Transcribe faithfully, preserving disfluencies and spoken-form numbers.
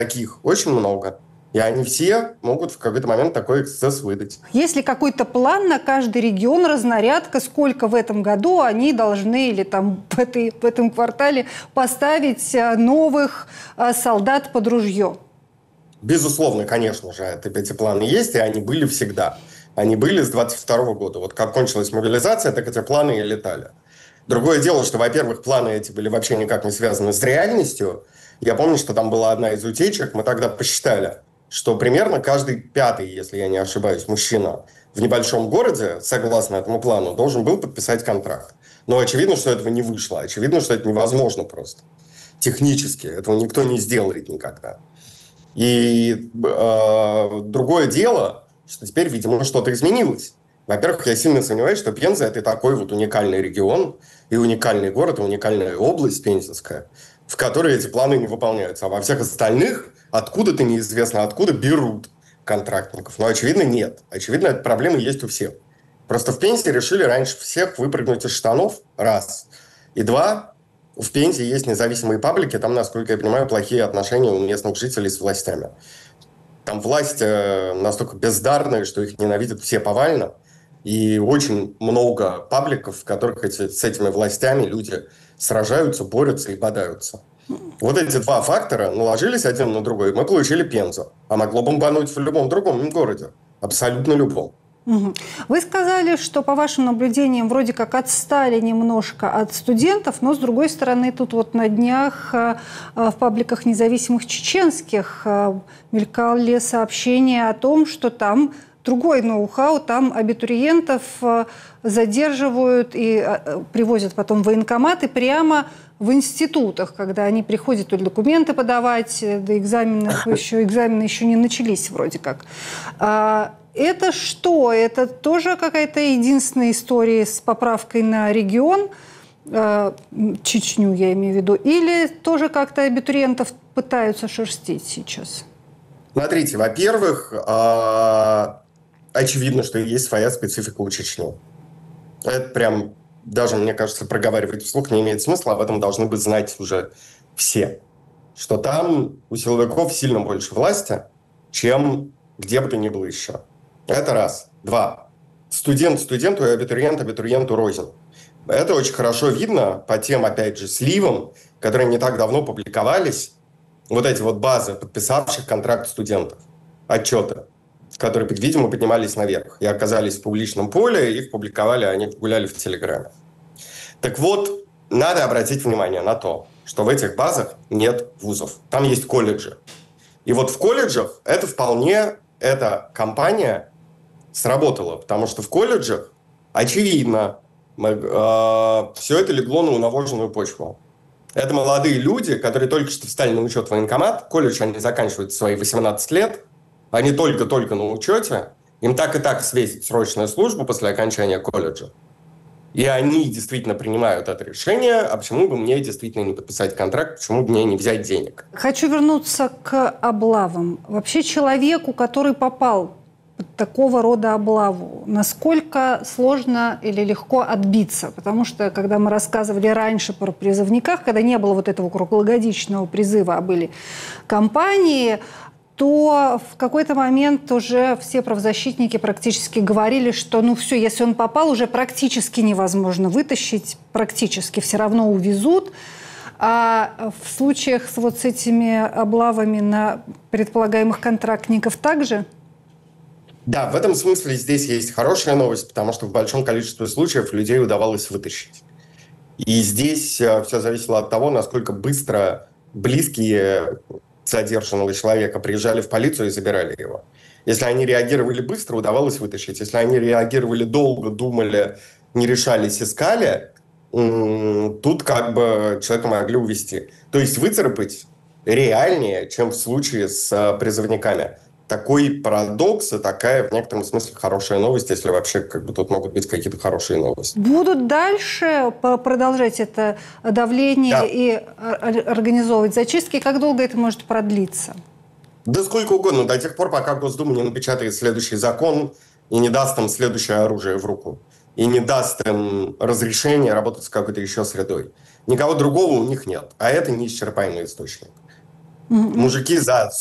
таких очень много. И они все могут в какой-то момент такой эксцесс выдать. Есть ли какой-то план на каждый регион, разнарядка, сколько в этом году они должны или там в, этой, в этом квартале поставить новых солдат под ружье? Безусловно, конечно же, эти планы есть, и они были всегда. Они были с двадцать второго года. Вот как кончилась мобилизация, так эти планы и летали. Другое дело, что, во-первых, планы эти были вообще никак не связаны с реальностью. Я помню, что там была одна из утечек, мы тогда посчитали, что примерно каждый пятый, если я не ошибаюсь, мужчина в небольшом городе, согласно этому плану, должен был подписать контракт. Но очевидно, что этого не вышло. Очевидно, что это невозможно просто. Технически. Этого никто не сделает никогда. И э, другое дело, что теперь, видимо, что-то изменилось. Во-первых, я сильно сомневаюсь, что Пенза – это такой вот уникальный регион, и уникальный город, и уникальная область пензенская, в которой эти планы не выполняются. А во всех остальных откуда-то неизвестно, откуда берут контрактников. Но, очевидно, нет. Очевидно, эта проблема есть у всех. Просто в Пензе решили раньше всех выпрыгнуть из штанов, раз. И два, в Пензе есть независимые паблики, там, насколько я понимаю, плохие отношения у местных жителей с властями. Там власть настолько бездарная, что их ненавидят все повально. И очень много пабликов, в которых эти, с этими властями люди сражаются, борются и бодаются. Вот эти два фактора наложились один на другой, и мы получили Пензу. А могло бомбануть в любом другом городе. Абсолютно любом. Вы сказали, что, по вашим наблюдениям, вроде как отстали немножко от студентов, но, с другой стороны, тут вот на днях в пабликах независимых чеченских мелькали сообщения о том, что там другой ноу-хау, там абитуриентов задерживают и привозят потом в военкоматы прямо в институтах, когда они приходят то ли документы подавать, до экзаменов еще, экзамены еще не начались вроде как. Это что? Это тоже какая-то единственная история с поправкой на регион, Чечню я имею в виду, или тоже как-то абитуриентов пытаются шерстить сейчас? Смотрите, во-первых, очевидно, что есть своя специфика у Чечни. Это прям, даже, мне кажется, проговаривать вслух не имеет смысла, об этом должны бы знать уже все. Что там у силовиков сильно больше власти, чем где бы то ни было еще. Это раз. Два. Студент студенту и абитуриент абитуриенту рознь. Это очень хорошо видно по тем, опять же, сливам, которые не так давно публиковались. Вот эти вот базы подписавших контракт студентов. Отчеты, которые, видимо, поднимались наверх и оказались в публичном поле, их публиковали, они гуляли в Телеграме. Так вот, надо обратить внимание на то, что в этих базах нет вузов. Там есть колледжи. И вот в колледжах это вполне, эта компания сработала, потому что в колледжах, очевидно, мы, э, все это легло на унавоженную почву. Это молодые люди, которые только что встали на учет в военкомат. Колледж они заканчивают в свои восемнадцать лет. Они только-только на учете. Им так и так светит срочная служба после окончания колледжа. И они действительно принимают это решение. А почему бы мне действительно не подписать контракт? Почему бы мне не взять денег? Хочу вернуться к облавам. Вообще человеку, который попал под такого рода облаву, насколько сложно или легко отбиться? Потому что, когда мы рассказывали раньше про призывниках, когда не было вот этого круглогодичного призыва, а были кампании, то в какой-то момент уже все правозащитники практически говорили, что ну все, если он попал, уже практически невозможно вытащить, практически все равно увезут. А в случаях с вот с этими облавами на предполагаемых контрактников также? Да, в этом смысле здесь есть хорошая новость, потому что в большом количестве случаев людей удавалось вытащить. И здесь все зависело от того, насколько быстро близкие задержанного человека приезжали в полицию и забирали его. Если они реагировали быстро, удавалось вытащить. Если они реагировали долго, думали, не решались, искали, тут как бы человека могли увезти. То есть выцарапать реальнее, чем в случае с призывниками. Такой парадокс и такая, в некотором смысле, хорошая новость, если вообще как бы тут могут быть какие-то хорошие новости. Будут дальше продолжать это давление, да, и организовывать зачистки? Как долго это может продлиться? Да сколько угодно, до тех пор, пока Госдума не напечатает следующий закон и не даст им следующее оружие в руку. И не даст им разрешения работать с какой-то еще средой. Никого другого у них нет. А это неисчерпаемый источник. Мужики за